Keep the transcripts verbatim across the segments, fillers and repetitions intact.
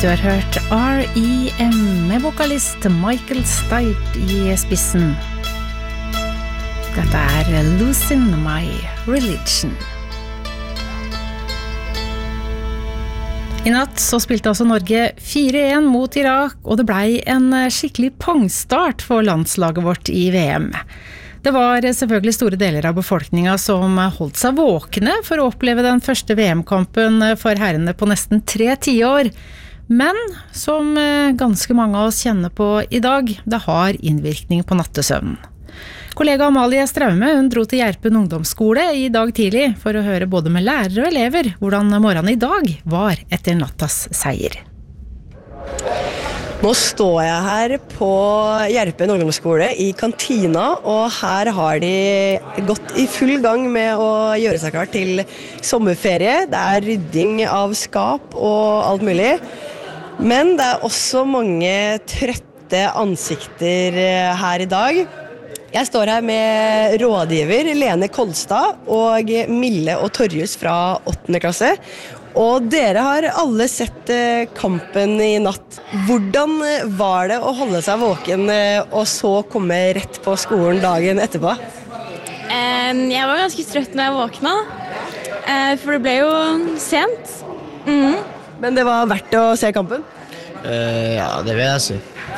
Du har hørt R E M med vokalist Michael Stipe i spissen. Dette er Losing My Religion. I natt så spilte altså Norge fire en mot Irak, og det ble en skikkelig pangstart for landslaget vårt i V M. Det var selvfølgelig store deler av befolkningen som holdt seg våkne for å oppleve den første V M-kampen for herrene på nesten tre tiår. Men som ganske mange av oss kjenner på i dag, det har innvirkning på nattesøvnen. Kollega Amalie Straume, hun dro til Gjerpen ungdomsskole i dag tidlig for å høre både med lærere og elever hvordan morgenen i dag var etter nattas seier. Nå står jeg her på Gjerpen ungdomsskole i kantina, og her har de gått i full gang med å gjøre seg klar til sommerferie. Det er rydding av skap og alt mulig. Men det er også mange trøtte ansikter her i dag. Jeg står her med rådgiver Lene Kolstad og Mille og Torjus fra åttende klasse. Og dere har alle sett kampen i natt. Hvordan var det å holde seg våken og så komme rett på skolen dagen etterpå? Jeg var ganske trøtt når jeg våkna, for det ble jo sent. Mm. Men det var verdt å se kampen? Uh, ja, det vil jeg si.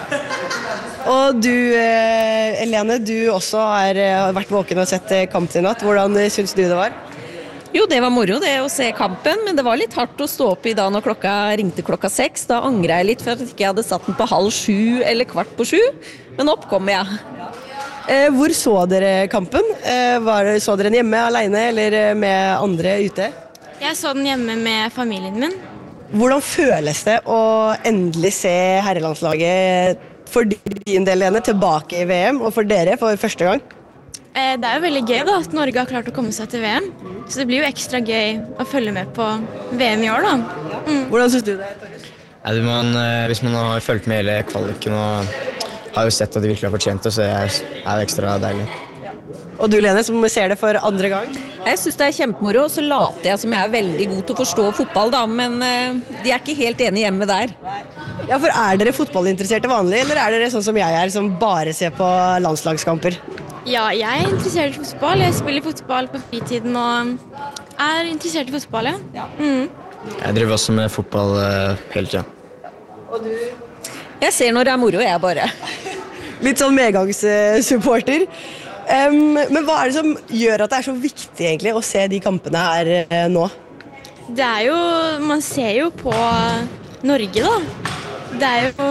Og du, Helene, du også har vært våken og sett kampen i natt. Hvordan synes du det var? Jo, det var moro det å se kampen, men det var litt hardt å stå opp i dag når klokka ringte klokka seks. Da angret jeg litt for at jeg ikke hadde satt den på halv sju eller kvart på sju, men opp kom jeg. Eh, hvor så dere kampen? Eh, var, så dere den hjemme alene eller med andre ute? Jeg så den hjemme med familien min. Hvordan føles det å endelig se herrelandslaget for din del, Lene, tilbake i V M, og for dere for første gang? Det er jo veldig gøy da, at Norge har klart å komme seg til V M, så det blir jo ekstra gøy å følge med på V M i år da. Mm. Hvordan synes du det? Ja, man, hvis man har følt med hele kvaliken og har jo sett at de virkelig har fortjent det, så er det ekstra deilig. Og du, Lene, som ser det for andre gang? Jeg synes det er kjempemoro, og så later jeg som jeg er veldig god til å forstå fotball da, men de er ikke helt enige hjemme der. Ja, for er dere fotballinteresserte vanlig, eller er dere sånn som jeg er, som bare ser på landslagskamper? Ja, jeg er interessert i fotball. Jeg spiller fotball på fritiden og er interessert i fotball, ja. Mm. Jeg driver også med fotball uh, hele tiden. Og du? Jeg ser når det er moro, jeg bare. Litt sånn medgangssupporter. Um, men hva er det som gjør at det er så viktig egentlig å se de kampene her uh, nå? Det er jo, man ser jo på Norge da. Det er jo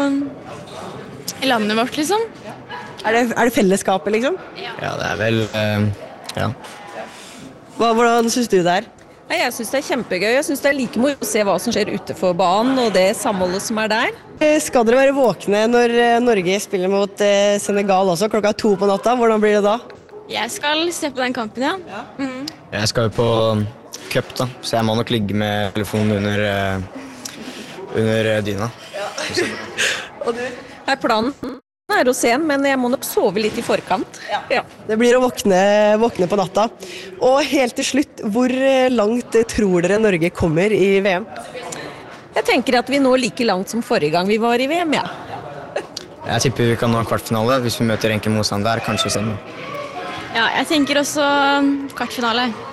landet vårt liksom. Er det, er det fellesskapet, liksom? Ja, det er vel, uh, ja. Hva, hvordan synes du det er? Jeg synes det er kjempegøy. Jeg synes det er like moro å se hva som skjer utenfor banen, og det samholdet som er der. Skal dere være våkne når Norge spiller mot Senegal også, klokka to på natta? Hvordan blir det da? Jeg skal se på den kampen, ja. ja. Mm. Jeg skal jo på cup da, så jeg må nok ligge med telefonen under, uh, under dyna. Ja. Og du? Her planen er å se den, men jeg må nok sove litt i forkant. Ja. Ja. Det blir å våkne, våkne på natta. Og helt til slutt, hvor langt tror dere Norge kommer i V M? Jeg tenker at vi når like langt som forrige gang vi var i V M, ja. Jeg tipper vi kan nå kvartfinale hvis vi møter enkel motstand der, kanskje semi. Ja, jeg tenker også kvartfinale.